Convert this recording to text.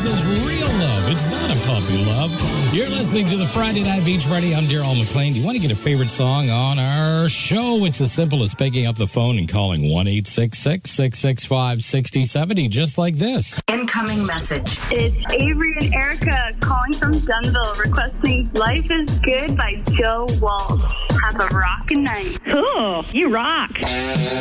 This is real love. It's not a puppy love. You're listening to the Friday Night Beach Party. I'm Daryl McClain. Do you want to get a favorite song on our show? It's as simple as picking up the phone and calling 1-866-665-6070, just like this. Incoming message. It's Avery and Erica calling from Dunville requesting Life is Good by Joe Walsh. Have a rockin' night. Cool. You rock.